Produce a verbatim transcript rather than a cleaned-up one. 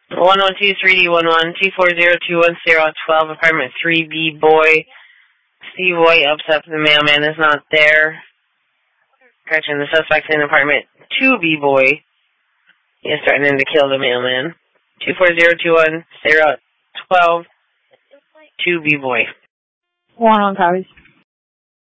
one one two three D one one two four zero two one zero twelve apartment three B boy. Steve White upset the mailman is not there. Correction, the suspect in apartment two B boy. He is threatening to kill the mailman. two four zero two one zero twelve two B boy. one on copies.